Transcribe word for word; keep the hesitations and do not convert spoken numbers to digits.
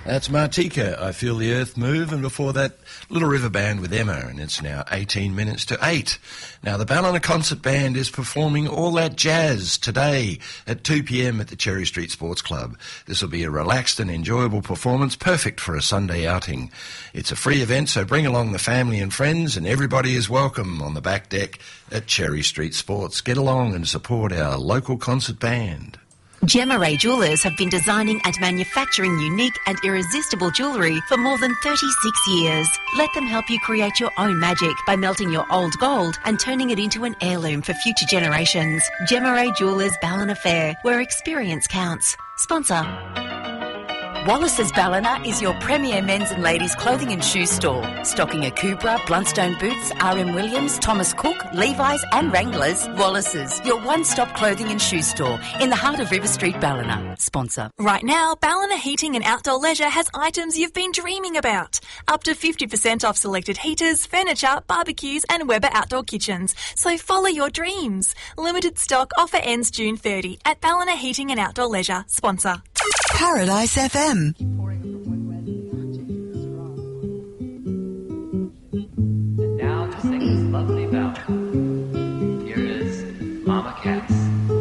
That's Martika, I Feel the Earth Move, and before that, Little River Band with Emma, and it's now eighteen minutes to eight. Now, the Ballina Concert Band is performing All That Jazz today at two p m at the Cherry Street Sports Club. This will be a relaxed and enjoyable performance, perfect for a Sunday outing. It's a free event, so bring along the family and friends, and everybody is welcome on the back deck at Cherry Street Sports. Get along and support our local concert band. Gemma Ray Jewellers have been designing and manufacturing unique and irresistible jewellery for more than thirty-six years. Let them help you create your own magic by melting your old gold and turning it into an heirloom for future generations. Gemma Ray Jewellers Ballina Fair, where experience counts. Sponsor. Wallace's Ballina is your premier men's and ladies' clothing and shoe store. Stocking Akubra, Blundstone Boots, R M Williams, Thomas Cook, Levi's and Wranglers. Wallace's, your one-stop clothing and shoe store in the heart of River Street, Ballina. Sponsor. Right now, Ballina Heating and Outdoor Leisure has items you've been dreaming about. Up to fifty percent off selected heaters, furniture, barbecues and Weber outdoor kitchens. So follow your dreams. Limited stock offer ends June thirtieth at Ballina Heating and Outdoor Leisure. Sponsor. Paradise F M.